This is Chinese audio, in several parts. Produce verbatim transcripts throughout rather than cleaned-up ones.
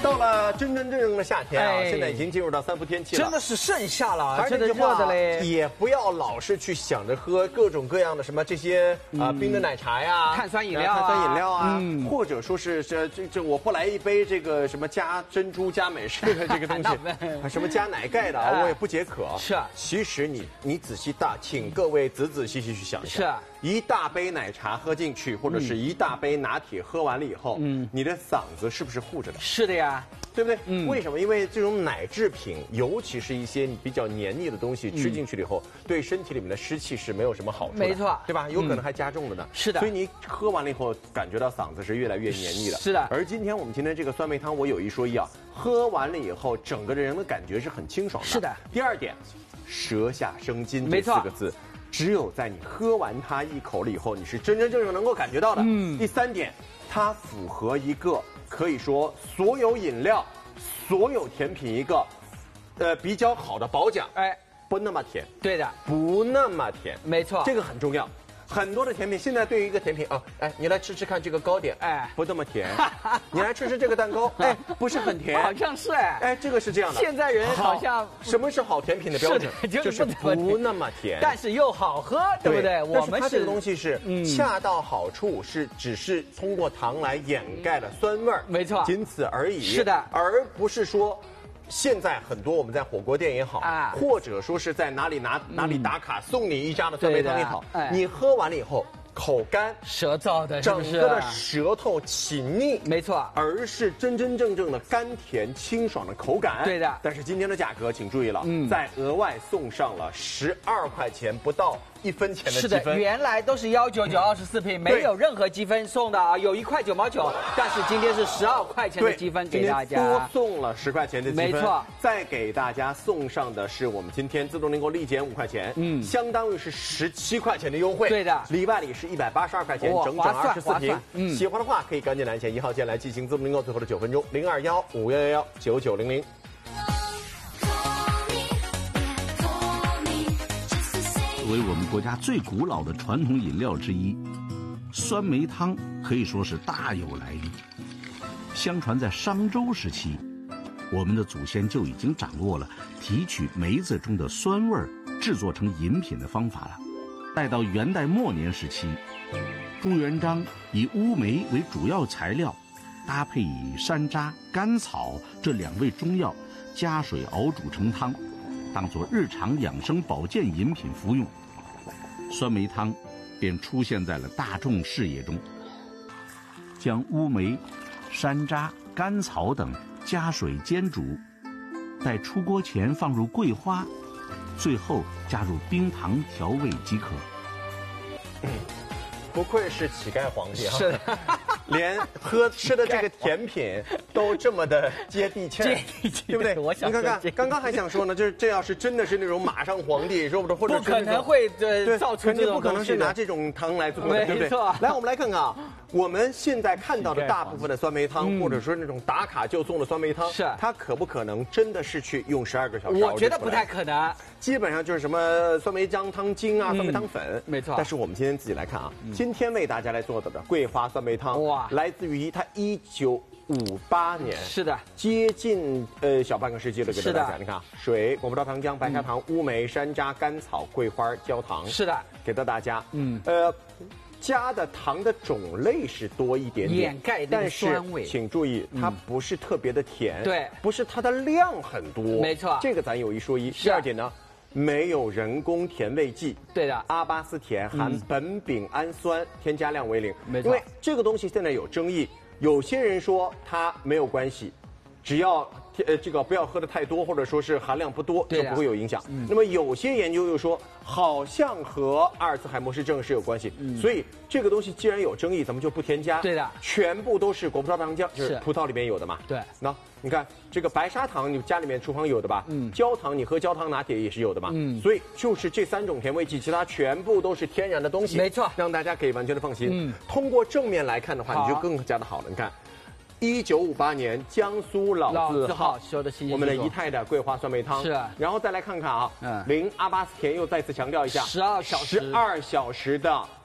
到了真真正正的夏天啊，哎、现在已经进入到三伏天气了， 真的是盛夏了， 而且真的热的嘞。 也不要老是去想着喝各种各样的什么这些啊、呃、冰的奶茶呀、 碳酸饮料、 碳酸饮料啊， 嗯、 或者说是这这这我不来一杯这个什么加珍珠加美式的这个东西，什么加奶盖的啊，我也不解渴。 是， 其实你你仔细大，请各位仔仔细细去想一下。 是。 一大杯奶茶喝进去，或者是一大杯拿铁喝完了以后，嗯，你的嗓子是不是护着的？ 是的呀， 对不对？嗯，为什么？因为这种奶制品，尤其是一些比较黏腻的东西，吃进去了以后，嗯、对身体里面的湿气是没有什么好处的， 没错， 对吧？有可能还加重了呢。 嗯、是的， 所以你喝完了以后，感觉到嗓子是越来越黏腻的。 是的。 而今天我们今天这个酸梅汤，我有一说一啊，喝完了以后，整个人的感觉是很清爽的。 是的。 第二点，舌下生津这四个字。只有在你喝完它一口了以后，你是真真正正能够感觉到的。嗯。第三点，它符合一个可以说所有饮料、所有甜品一个，呃比较好的褒奖。哎，不那么甜。 对的， 不那么甜。 没错， 这个很重要。很多的甜品，现在对于一个甜品啊，哎，你来吃吃看这个糕点，哎，不那么甜；你来吃吃这个蛋糕，哎，不是很甜。 好像是哎， 哎，这个是这样的。 现在人好像什么是好甜品的标准？就是不那么甜， 但是又好喝，对不对？ 我们这个东西是恰到好处，是只是通过糖来掩盖了酸味儿， 没错， 仅此而已。 是的， 而不是说。现在很多我们在火锅店也好，啊，或者说是在哪里拿哪里打卡送你一扎的酸梅汤也好，哎、你喝完了以后口干舌燥的， 整个的舌头起腻， 没错， 而是真真正正的甘甜清爽的口感。 对的。 但是今天的价格请注意了，嗯，再额外送上了十二块钱不到。一分钱的积分， 是的，原来都是幺九九二十四瓶，没有任何积分送的啊，有一块九毛九，但是今天是十二块钱的积分给大家， 多送了十块钱的积分， 没错， 再给大家送上的是我们今天自动能够立减五块钱，嗯，相当于是十七块钱的优惠， 对的， 里外里是一百八十二块钱，整整二十四瓶，嗯，喜欢的话可以赶紧来钱一号键来进行自动能够最后的九分钟零二幺五幺幺幺九九零零。 作为我们国家最古老的传统饮料之一，酸梅汤可以说是大有来历。相传在商周时期，我们的祖先就已经掌握了提取梅子中的酸味制作成饮品的方法了。待到元代末年时期，朱元璋以乌梅为主要材料，搭配以山楂、甘草这两味中药，加水熬煮成汤，当作日常养生保健饮品服用，酸梅汤便出现在了大众视野中。将乌梅、山楂、甘草等加水煎煮，待出锅前放入桂花，最后加入冰糖调味即可。 不愧是乞丐皇帝啊！ 是的， 连喝吃的这个甜品都这么的接地气儿，对不对？ 我想你看看，刚刚还想说呢，就是这要是真的是那种马上皇帝，说不或者不可能会对造出这种， 不可能是拿这种汤来做的，对不对？来，我们来看看啊，我们现在看到的大部分的酸梅汤，或者说那种打卡就送的酸梅汤， 是它可不可能真的是去用十二个小时？ 我觉得不太可能， 基本上就是什么酸梅姜汤精啊、酸梅汤粉， 没错。 但是我们今天自己来看啊。今天为大家来做的的桂花酸梅汤，哇，来自于它一九五八年， 是的， 接近呃小半个世纪了，给大家讲。你看，水、果葡萄糖浆、白砂糖、嗯、乌梅、山楂、甘草、桂花、焦糖， 是的， 给到大家。嗯，呃，加的糖的种类是多一点点， 掩盖那个酸味。 但是请注意，它不是特别的甜， 对、嗯， 不是它的量很多， 没错， 这个咱有一说一。第二点呢。没有人工甜味剂， 对的， 阿巴斯甜含苯丙氨酸，添加量为零。 没错， 因为这个东西现在有争议，有些人说它没有关系，只要呃这个不要喝的太多，或者说是含量不多，就不会有影响。嗯、那么有些研究又说好像和阿尔茨海默氏症是有关系，嗯、所以这个东西既然有争议，咱们就不添加。 对的， 全部都是果葡萄糖浆，就是葡萄里面有的嘛。 对， 那你看这个白砂糖，你家里面厨房有的吧？嗯，焦糖你喝焦糖拿铁也是有的嘛。嗯，所以就是这三种甜味剂，其他全部都是天然的东西。 没错， 让大家可以完全的放心。嗯，通过正面来看的话，你就更加的好了。你看。一九五八年，江苏老字号说的是我们的姨太的桂花酸梅汤是， 然后再来看看啊，嗯，零阿巴斯甜又再次强调一下， 十二小时， 十二小时的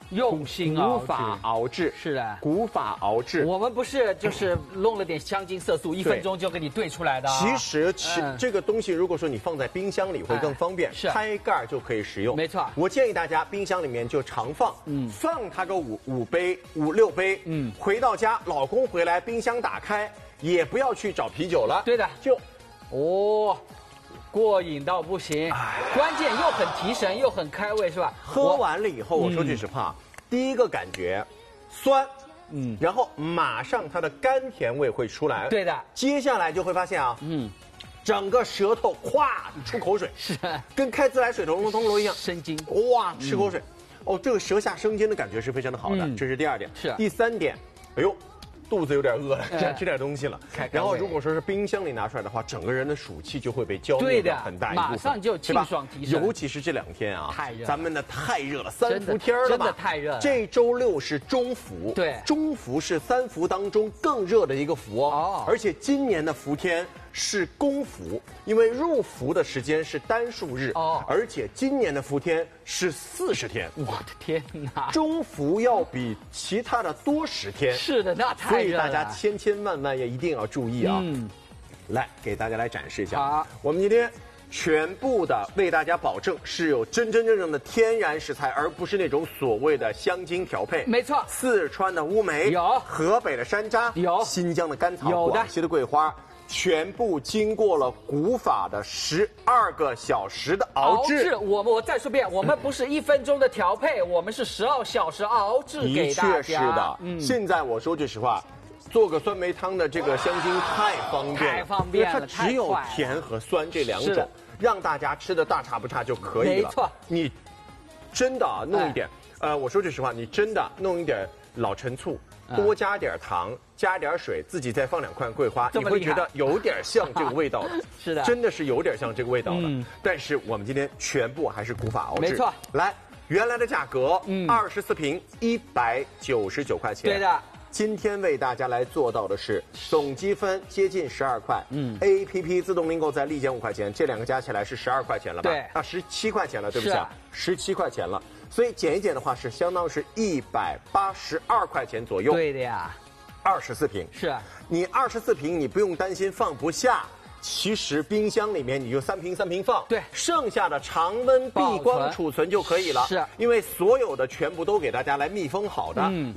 用心熬制， 古法熬制， 是的， 古法熬制。 我们不是就是弄了点香精色素，一分钟就给你兑出来的。 其实，其这个东西如果说你放在冰箱里会更方便， 是开盖就可以食用。 没错， 我建议大家冰箱里面就常放，嗯，放它个五五杯、五六杯，嗯，回到家，老公回来，冰箱打开，也不要去找啤酒了。 对的， 就， 哦。过瘾到不行，关键又很提神又很开胃，是吧？ 喝完了以后，我说句实话，第一个感觉酸，嗯，然后马上它的甘甜味会出来。 对的， 接下来就会发现啊，嗯，整个舌头咵出口水， 是跟开自来水龙头通流一样， 生津， 哇，吃口水，哦，这个舌下生津的感觉是非常的好的，这是第二点。 是第三点，哎呦。肚子有点饿了，想吃点东西了。然后如果说是冰箱里拿出来的话，整个人的暑气就会被浇灭掉很大一部分， 马上就清爽提神。 尤其是这两天啊， 太热， 咱们的太热了，三伏天了吧？ 真的太热了。 这周六是中伏， 对， 中伏是三伏当中更热的一个伏哦。哦。而且今年的伏天是公伏，因为入伏的时间是单数日哦，而且今年的伏天是四十天。 我的天哪！ 中伏要比其他的多十天。 是的，那太。所以大家千千万万也一定要注意啊！嗯，来给大家来展示一下。好，我们今天全部的为大家保证是有真真正正的天然食材，而不是那种所谓的香精调配。 没错， 四川的乌梅有， 河北的山楂有， 新疆的甘草， 有的， 广西的桂花。全部经过了古法的十二个小时的熬制。熬制， 我们我再说遍，我们不是一分钟的调配，我们是十二小时熬制给大家。 的确是的，嗯，现在我说句实话，做个酸梅汤的这个香精太方便了， 太方便了， 它只有甜和酸这两种，让大家吃的大差不差就可以了。 没错， 你真的啊弄一点，呃，我说句实话，你真的弄一点老陈醋。多加点糖，加点水，自己再放两块桂花，你会觉得有点像这个味道的。 是的， 真的是有点像这个味道的。嗯，但是我们今天全部还是古法熬制。 没错， 来，原来的价格，嗯，二十四瓶一百九十九块钱。 对的。 今天为大家来做到的是总积分接近十二块，嗯 ，A P P 自动订购再立减五块钱，这两个加起来是十二块钱了吧？ 对， 啊，十七块钱了，对不起啊，十七块钱了。所以减一减的话，是相当于是一百八十二块钱左右。 对的呀， 二十四瓶。 是， 你二十四瓶，你不用担心放不下。其实冰箱里面你就三瓶三瓶放， 对， 剩下的常温闭关储存就可以了。 是， 因为所有的全部都给大家来密封好的。嗯。